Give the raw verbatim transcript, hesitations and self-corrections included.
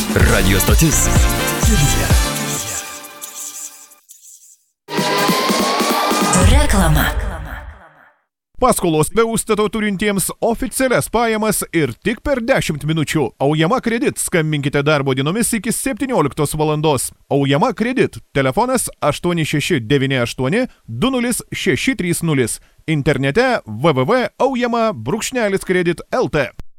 Radio stotis Vilniuje. Reklama. Paskolos be užstato turintiems oficialias pajamas ir tik per dešimt minučių. Aujama kredit. Skambinkite darbo dienomis iki septynioliktos valandos. Aujama kredit. Telefonas aštuoni šeši devyni aštuoni du nulis šeši trys nulis. Internete w w w taškas aujama brūkšnelis kredit taškas l t.